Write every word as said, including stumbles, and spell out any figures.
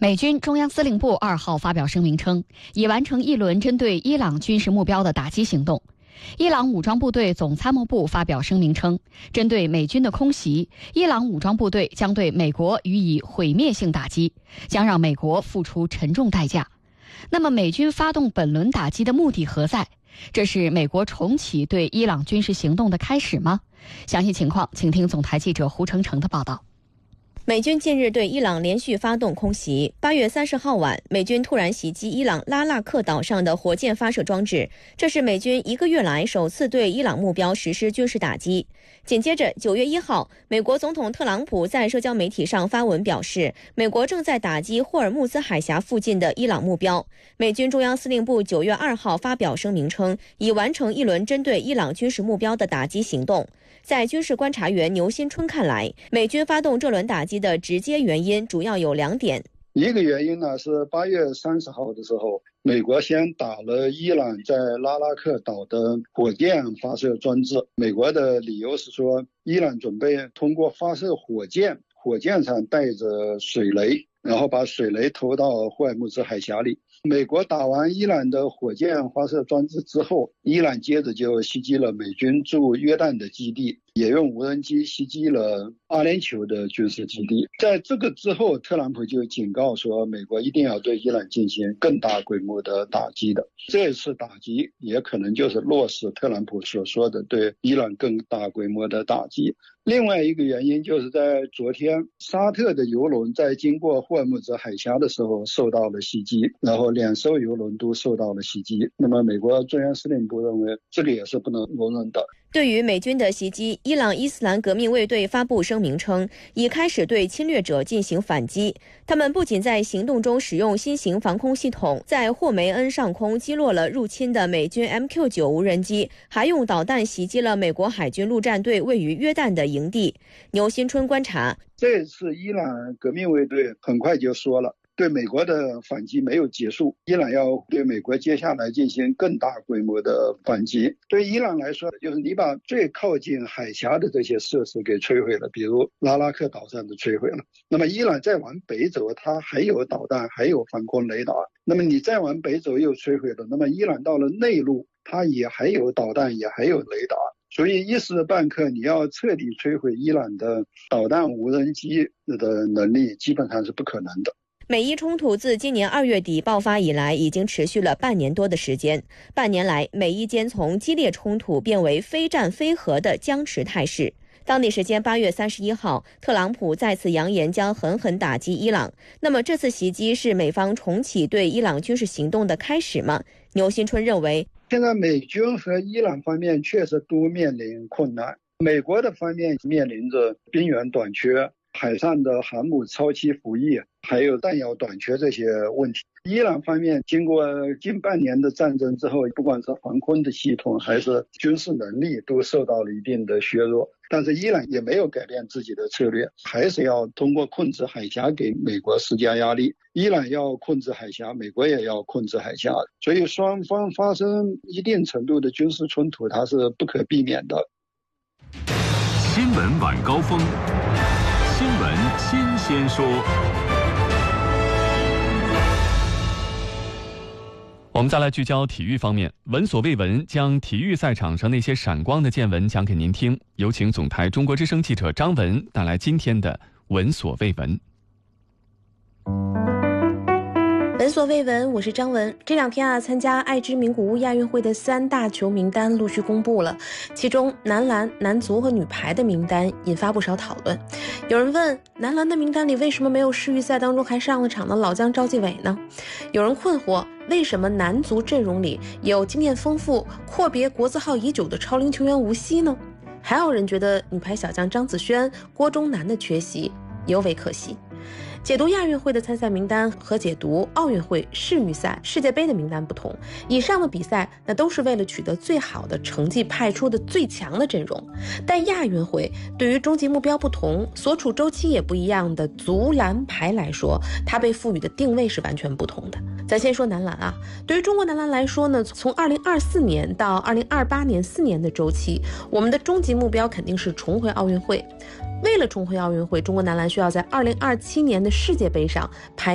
美军中央司令部二号发表声明称，已完成一轮针对伊朗军事目标的打击行动。伊朗武装部队总参谋部发表声明称，针对美军的空袭，伊朗武装部队将对美国予以毁灭性打击，将让美国付出沉重代价。那么，美军发动本轮打击的目的何在？这是美国重启对伊朗军事行动的开始吗？详细情况，请听总台记者胡成成的报道。 美军近日对伊朗连续发动空袭。八月三十号晚，美军突然袭击伊朗拉纳克岛上的火箭发射装置，这是美军一个月来首次对伊朗目标实施军事打击。紧接着，九月一号，美国总统特朗普在社交媒体上发文表示，美国正在打击霍尔木兹海峡附近的伊朗目标。美军中央司令部九月二号发表声明称，已完成一轮针对伊朗军事目标的打击行动。在军事观察员牛新春看来，美军发动这轮打击的直接原因主要有两点。 一个原因呢是八月三十号的时候，美国先打了伊朗在拉拉克岛的火箭发射装置。美国的理由是说，伊朗准备通过发射火箭，火箭上带着水雷，然后把水雷投到霍尔木兹海峡里。美国打完伊朗的火箭发射装置之后，伊朗接着就袭击了美军驻约旦的基地，也用无人机袭击了阿联酋的军事基地。在这个之后，特朗普就警告说，美国一定要对伊朗进行更大规模的打击的。这次打击也可能就是落实特朗普所说的对伊朗更大规模的打击。另外一个原因就是在昨天，沙特的油轮在经过霍尔木兹海峡的时候受到了袭击，然后两艘油轮都受到了袭击。那么美国中央司令部认为这个也是不能容忍的。 对于美军的袭击，伊朗伊斯兰革命卫队发布声明称，已开始对侵略者进行反击。他们不仅在行动中使用新型防空系统，在霍梅恩上空击落了入侵的美军 M Q 九 无人机，还用导弹袭击了美国海军陆战队位于约旦的营地。牛新春观察， 这次伊朗革命卫队很快就说了，对美国的反击没有结束，伊朗要对美国接下来进行更大规模的反击。对伊朗来说，就是你把最靠近海峡的这些设施给摧毁了，比如拉拉克岛上的摧毁了，那么伊朗再往北走，它还有导弹，还有防空雷达，那么你再往北走又摧毁了，那么伊朗到了内陆，它也还有导弹，也还有雷达。所以一时半刻你要彻底摧毁伊朗的导弹无人机的能力基本上是不可能的。 美伊冲突自今年二月底爆发以来，已经持续了半年多的时间。半年来，美伊间从激烈冲突变为非战非和的僵持态势。当地时间八月三十一号，特朗普再次扬言将狠狠打击伊朗。那么这次袭击是美方重启对伊朗军事行动的开始吗？牛新春认为， 现在美军和伊朗方面确实都面临困难。美国的方面面临着兵源短缺，海上的航母超期服役，还有弹药短缺这些问题。伊朗方面经过近半年的战争之后，不管是防空的系统还是军事能力都受到了一定的削弱，但是伊朗也没有改变自己的策略，还是要通过控制海峡给美国施加压力。伊朗要控制海峡，美国也要控制海峡，所以双方发生一定程度的军事冲突，它是不可避免的。 新闻晚高峰，新闻新鲜说。我们再来聚焦体育方面，闻所未闻将体育赛场上那些闪光的见闻讲给您听。有请总台中国之声记者张文带来今天的闻所未闻。 闻所未闻，我是张文。这两天啊，参加爱知名古屋亚运会的三大球名单陆续公布了，其中男篮、男足和女排的名单引发不少讨论。有人问，男篮的名单里为什么没有世预赛当中还上了场的老将赵继伟呢？有人困惑，为什么男足阵容里有经验丰富、阔别国字号已久的超龄球员吴曦呢？还有人觉得女排小将张子萱、郭钟南的缺席尤为可惜。解读亚运会的参赛名单和解读奥运会、世预赛、世界杯的名单不同，以上的比赛那都是为了取得最好的成绩派出的最强的阵容，但亚运会对于终极目标不同、所处周期也不一样的足篮排来说，它被赋予的定位是完全不同的。咱先说男篮啊，对于中国男篮来说呢，从二零二四年到二零二八年四年的周期，我们的终极目标肯定是重回奥运会。为了重回奥运会，中国男篮需要在二零二七年的世界杯上排